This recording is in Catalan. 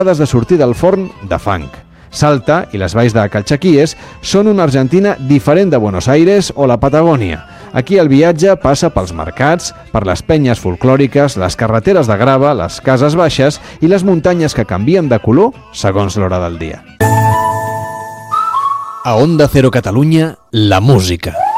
de sortir del forn de fang. Salta i les valls de Calchaquíes són una Argentina diferent de Buenos Aires o la Patagònia. Aquí el viatge passa pels mercats, per les penyes folclòriques, les carreteres de grava, les cases baixes i les muntanyes que canvien de color segons l'hora del dia. A Onda Cero Catalunya, la música.